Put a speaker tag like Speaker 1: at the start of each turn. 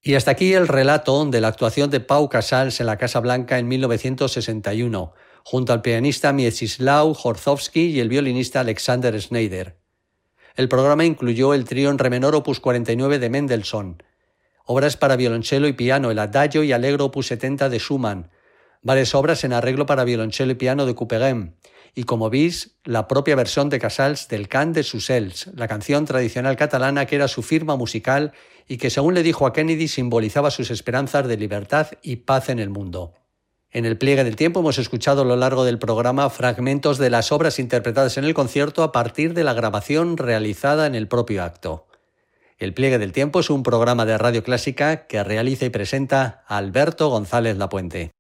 Speaker 1: Y hasta aquí el relato de la actuación de Pau Casals en la Casa Blanca en 1961, junto al pianista Mieczysław Horszowski y el violinista Alexander Schneider. El programa incluyó el trío en re menor opus 49 de Mendelssohn, obras para violonchelo y piano, el Adagio y Allegro opus 70 de Schumann, varias obras en arreglo para violonchelo y piano de Couperin, y como bis, la propia versión de Casals del Cant de Sussex, la canción tradicional catalana que era su firma musical y que, según le dijo a Kennedy, simbolizaba sus esperanzas de libertad y paz en el mundo. En el pliegue del tiempo hemos escuchado a lo largo del programa fragmentos de las obras interpretadas en el concierto a partir de la grabación realizada en el propio acto. El pliegue del tiempo es un programa de Radio Clásica que realiza y presenta Alberto González Lapuente.